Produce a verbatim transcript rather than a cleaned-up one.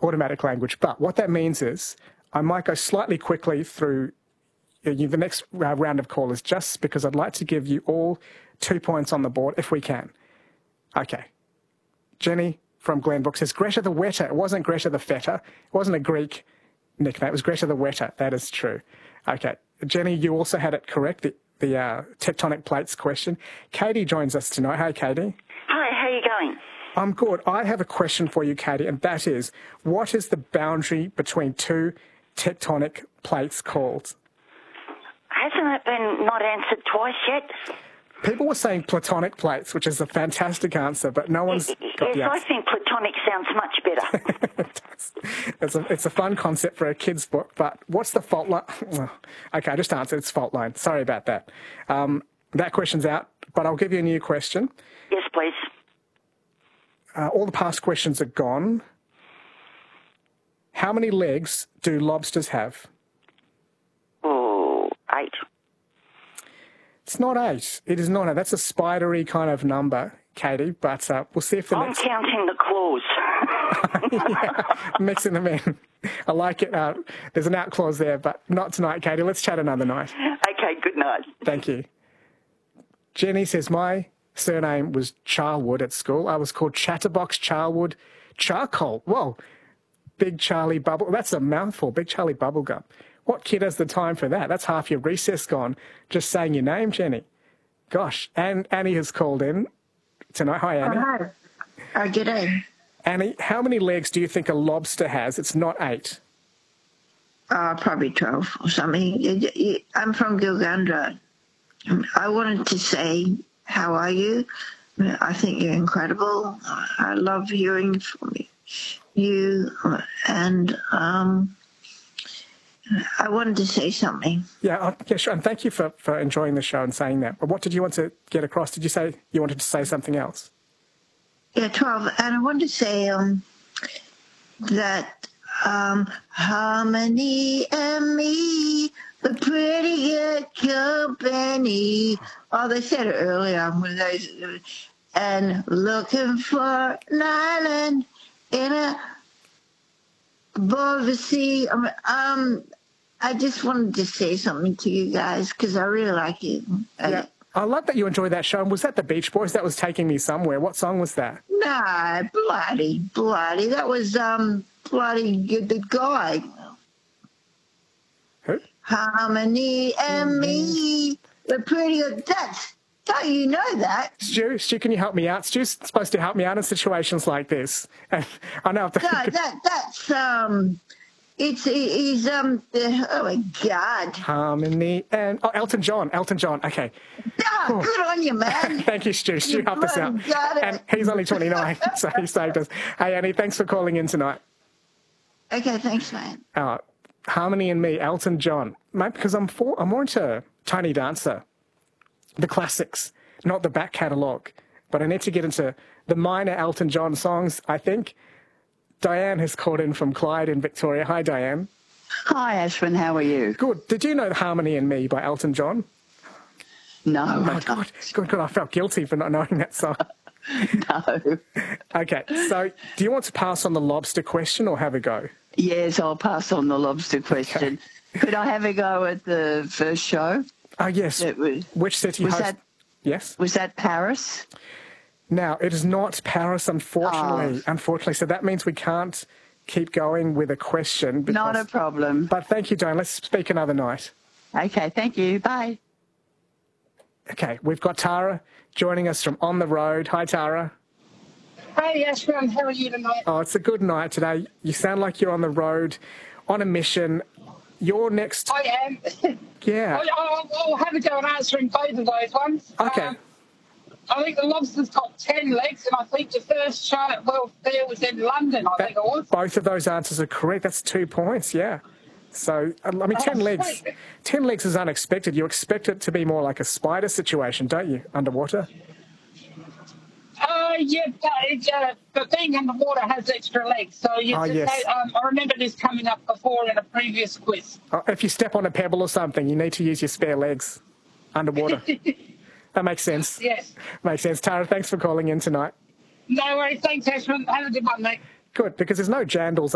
automatic language. But what that means is I might go slightly quickly through you, the next round of callers just because I'd like to give you all two points on the board if we can. Okay. Jenny from Glenbrook says Greta the Wetter. It wasn't Greta the Fetter. It wasn't a Greek nickname. It was Greta the Wetter. That is true. Okay. Jenny, you also had it correct, the, the uh, tectonic plates question. Katie joins us tonight. Hi, Katie. Hi, how are you going? I'm good. I have a question for you, Katie, and that is, what is the boundary between two tectonic plates called? Hasn't it been not answered twice yet? People were saying platonic plates, which is a fantastic answer, but no one's got yes, the answer. I think platonic sounds much better. it's, a, it's a fun concept for a kid's book, but what's the fault line? Okay, I just answered. It's fault line. Sorry about that. Um, that question's out, but I'll give you a new question. Yes, please. Uh, all the past questions are gone. How many legs do lobsters have? Oh, eight. It's not eight. It is not eight. That's a spidery kind of number, Katie, but uh, we'll see if the I'm next... counting the claws. yeah, mixing them in. I like it. Uh, there's an out clause there, but not tonight, Katie. Let's chat another night. Okay, good night. Thank you. Jenny says, my surname was Charlwood at school. I was called Chatterbox Charlwood Charcoal. Whoa. Big Charlie Bubble. That's a mouthful. Big Charlie Bubblegum. What kid has the time for that? That's half your recess gone, just saying your name, Jenny. Gosh. And Annie has called in tonight. Hi, Annie. Oh, hi. Oh, g'day. Annie, how many legs do you think a lobster has? It's not eight. Uh, probably twelve or something. I'm from Gilgandra. I wanted to say, how are you? I think you're incredible. I love hearing from you. And um, I wanted to say something. Yeah, uh, yeah, sure. And thank you for, for enjoying the show and saying that. But what did you want to get across? Did you say you wanted to say something else? Yeah, twelve. And I wanted to say um, that um, Harmony and me, the pretty good company. Oh, they said it earlier. I'm one of those. And looking for an island in a above the sea. Um, um, I just wanted to say something to you guys because I really like it. Yeah. I love that you enjoyed that show. And was that the Beach Boys? That was Taking Me Somewhere. What song was that? Nah, bloody, bloody. That was um, bloody good the guy. Who? Harmony and me, the pretty good. That's, don't you know that? Stu, Stu, can you help me out? Stu's supposed to help me out in situations like this. And I know. No, that that's um, it's he's um, the, oh my God. Harmony and oh, Elton John, Elton John. Okay. Ah, oh. Good on you, man. Thank you, Stu. Stu You helped us out. got it. And he's only twenty-nine, so he saved us. Hey, Annie, thanks for calling in tonight. Okay, thanks, man. Uh, Harmony and me, Elton John, mate, because I'm for, I'm more into Tiny Dancer, the classics, not the back catalogue. But I need to get into the minor Elton John songs, I think. Diane has called in from Clyde in Victoria. Hi, Diane. Hi, Ashwin. How are you? Good. Did you know Harmony and Me by Elton John? No. Oh, my God. Good, good. I felt guilty for not knowing that song. No. Okay. So do you want to pass on the lobster question or have a go? Yes, I'll pass on the lobster question. Okay. Could I have a go at the first show? Oh, yes. Was, Which city was host? that? Yes. Was that Paris? Now, it is not Paris, unfortunately. Oh. Unfortunately. So that means we can't keep going with a question. Because, not a problem. But thank you, Diane. Let's speak another night. Okay, thank you. Bye. Okay, we've got Tara joining us from On the Road. Hi, Tara. Hi, Ashwin. How are you tonight? Oh, it's a good night today. You sound like you're on the road, on a mission. You're next. I am. Yeah. I'll, I'll have a go at answering both of those ones. Okay. Um, I think the lobster's got ten legs, and I think the first show at World Fair was in London, I that, think it was. Both of those answers are correct. That's two points, yeah. So, I mean, ten oh, legs. Sweet. Ten legs is unexpected. You expect it to be more like a spider situation, don't you, underwater? Uh, yeah, but, it, uh, but being underwater has extra legs. So you oh, just yes. have, um, I remember this coming up before in a previous quiz. Oh, if you step on a pebble or something, you need to use your spare legs underwater. That makes sense. Yes. Makes sense. Tara, thanks for calling in tonight. No worries. Thanks, Ashwin. Have a good one, mate. Good, because there's no jandals